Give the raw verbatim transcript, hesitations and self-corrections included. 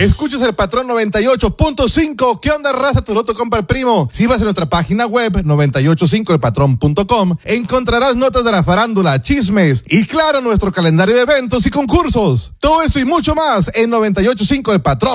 Escuchas el Patrón noventa y ocho punto cinco. ¿Qué onda, raza? Tu loto compra el primo. Si vas a nuestra página web noventa y ocho cinco el patrón punto com, encontrarás notas de la farándula, chismes y, claro, nuestro calendario de eventos y concursos. Todo eso y mucho más en noventa y ocho punto cinco el Patrón.